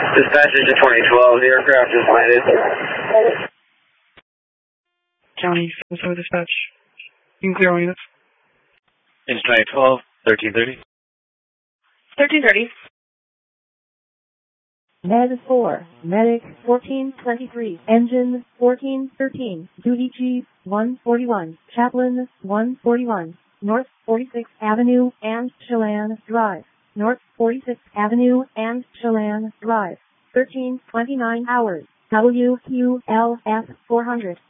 Dispatcher to 2012, the aircraft is landed. County, Sarasota Dispatch. You can clear all units. Engine 912, 1330. 1330. Med 4, Medic 1423, Engine 1413, Duty Chief 141, Chaplain 141, North 46th Avenue and Chelan Drive, North 46th Avenue and Chelan Drive, 1329 hours, WQLS 400.